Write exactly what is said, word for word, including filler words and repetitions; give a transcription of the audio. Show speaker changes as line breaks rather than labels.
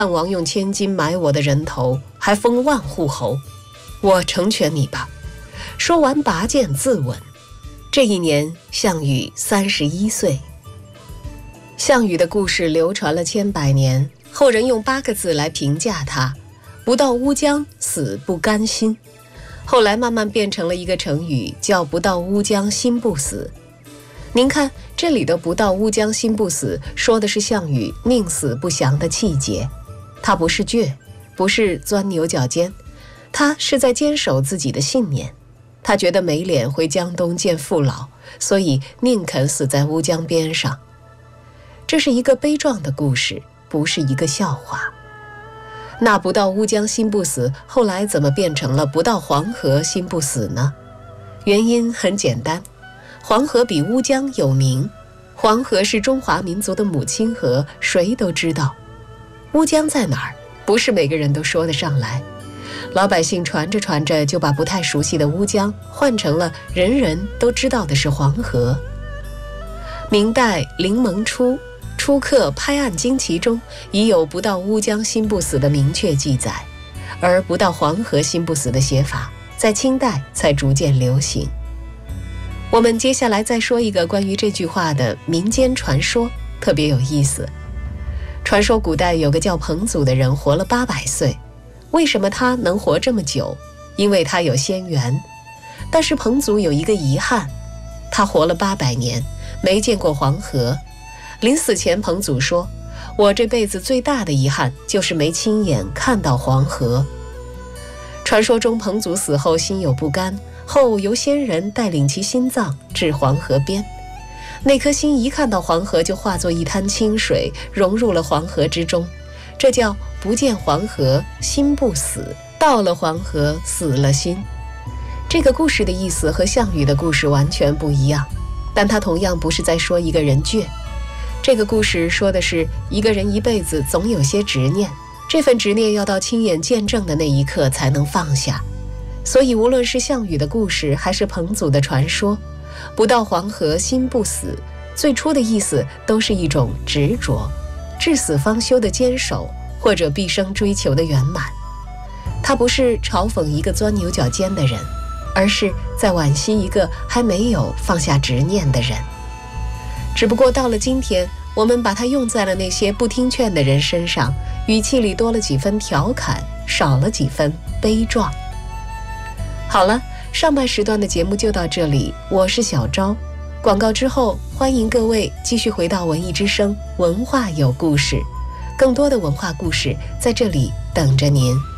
汉王用千金买我的人头，还封万户侯，我成全你吧。说完拔剑自刎。这一年，项羽三十一岁。项羽的故事流传了千百年，后人用八个字来评价他：不到乌江，死不甘心。后来慢慢变成了一个成语，叫不到乌江心不死。您看这里的不到乌江心不死，说的是项羽宁死不降的气节。他不是倔，不是钻牛角尖，他是在坚守自己的信念。他觉得没脸回江东见父老，所以宁肯死在乌江边上。这是一个悲壮的故事，不是一个笑话。那不到乌江心不死，后来怎么变成了不到黄河心不死呢？原因很简单，黄河比乌江有名，黄河是中华民族的母亲河，谁都知道。乌江在哪儿？不是每个人都说得上来。老百姓传着传着，就把不太熟悉的乌江换成了人人都知道的是黄河。明代林蒙初初刻《拍案惊奇》中已有不到乌江心不死的明确记载，而不到黄河心不死的写法在清代才逐渐流行。我们接下来再说一个关于这句话的民间传说，特别有意思。传说古代有个叫彭祖的人活了八百岁，为什么他能活这么久？因为他有仙缘。但是彭祖有一个遗憾，他活了八百年，没见过黄河。临死前，彭祖说：“我这辈子最大的遗憾就是没亲眼看到黄河。”传说中，彭祖死后心有不甘，后由仙人带领其心脏至黄河边。那颗心一看到黄河，就化作一滩清水，融入了黄河之中。这叫不见黄河心不死，到了黄河死了心。这个故事的意思和项羽的故事完全不一样，但它同样不是在说一个人倔。这个故事说的是一个人一辈子总有些执念，这份执念要到亲眼见证的那一刻才能放下。所以无论是项羽的故事还是彭祖的传说，不到黄河心不死，最初的意思都是一种执着，至死方休的坚守，或者毕生追求的圆满。他不是嘲讽一个钻牛角尖的人，而是在惋惜一个还没有放下执念的人。只不过到了今天，我们把它用在了那些不听劝的人身上，语气里多了几分调侃，少了几分悲壮。好了，上半时段的节目就到这里，我是小昭。广告之后，欢迎各位继续回到文艺之声，文化有故事，更多的文化故事在这里等着您。